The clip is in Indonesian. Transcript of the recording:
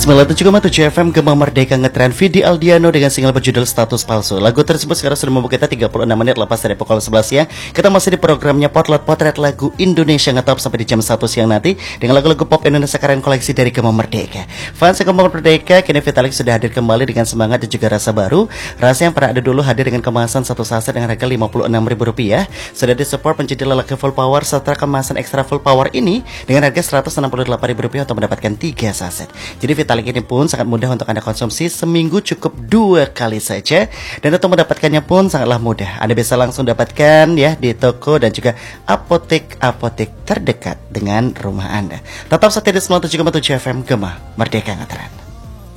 97,7 FM Gema Merdeka ngetren Vidi Aldiano dengan single berjudul Status Palsu. Lagu tersebut sekarang sudah membuat kita 36 menit lepas dari pukul 11 siang. Kita masih di programnya Potret Lagu Indonesia ngetop sampai di jam 1 siang nanti dengan lagu-lagu pop Indonesia keren koleksi dari Gema Merdeka. Fans Gema Merdeka, kini Vitalik sudah hadir kembali dengan semangat dan juga rasa baru. Rasa yang pernah ada dulu hadir dengan kemasan satu saset dengan harga Rp56.000. Sudah disupport menjadi lelaki full power serta kemasan ekstra full power ini dengan harga Rp168.000 untuk mendapatkan 3 saset. Jadi Vitalik ini pun sangat mudah untuk Anda konsumsi, seminggu cukup 2 kali saja. Dan untuk mendapatkannya pun sangatlah mudah. Anda bisa langsung dapatkan ya di toko dan juga apotek terdekat dengan rumah Anda. Tetap setia di 97,7 FM Gema Merdeka Ngetren.